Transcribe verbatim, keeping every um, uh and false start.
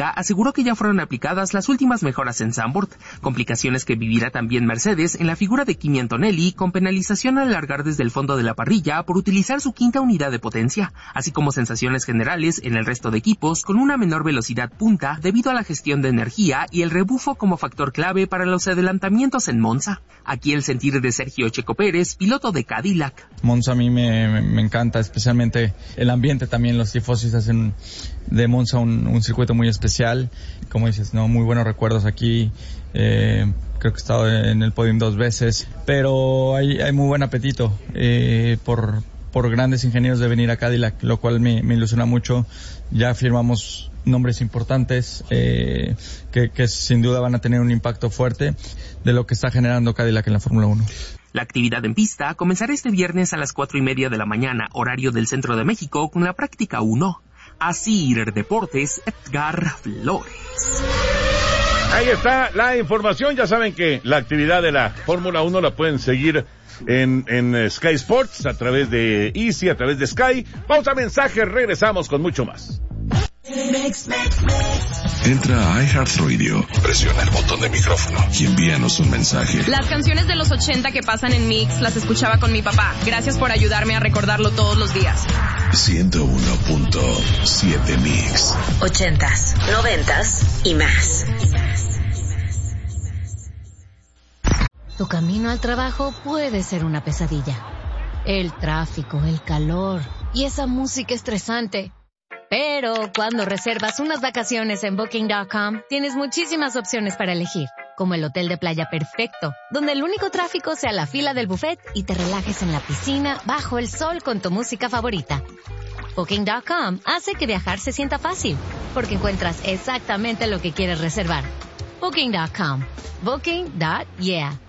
Honda aseguró que ya fueron aplicadas las últimas mejoras en Zandvoort, complicaciones que vivirá también Mercedes en la figura de Kimi Antonelli, con penalización al largar desde el fondo de la parrilla por utilizar su quinta unidad de potencia, así como sensaciones generales en el resto de equipos con una menor velocidad punta debido a la gestión de energía y el rebufo como factor clave para los adelantamientos en Monza. Aquí el sentir de Sergio Checo Pérez, piloto de Cadillac. Monza a mí me, me encanta, especialmente el ambiente también. Los tifosis hacen de Monza un, un circuito muy especial. Como dices, no, muy buenos recuerdos aquí. Eh, creo que he estado en el podium dos veces, pero hay, hay muy buen apetito eh, por, por grandes ingenieros de venir a Cadillac, lo cual me, me ilusiona mucho. Ya firmamos nombres importantes eh, que, que sin duda van a tener un impacto fuerte de lo que está generando Cadillac en la Fórmula uno. La actividad en pista comenzará este viernes a las cuatro y media de la mañana, horario del centro de México, con la práctica uno. Asir Deportes, Edgar Flores. Ahí está la información. Ya saben que la actividad de la Fórmula uno la pueden seguir en, en Sky Sports, a través de Easy, a través de Sky. Vamos a mensajes, regresamos con mucho más. Entra a iHeartRadio, presiona el botón de micrófono y envíanos un mensaje. Las canciones de los ochenta que pasan en Mix las escuchaba con mi papá. Gracias por ayudarme a recordarlo todos los días. ciento uno punto siete Mix. Ochentas, noventas y más. Tu camino al trabajo puede ser una pesadilla. El tráfico, el calor y esa música estresante. Pero cuando reservas unas vacaciones en Booking punto com, tienes muchísimas opciones para elegir, como el hotel de playa perfecto, donde el único tráfico sea la fila del buffet y te relajes en la piscina bajo el sol con tu música favorita. Booking punto com hace que viajar se sienta fácil, porque encuentras exactamente lo que quieres reservar. Booking punto com. Booking. Yeah.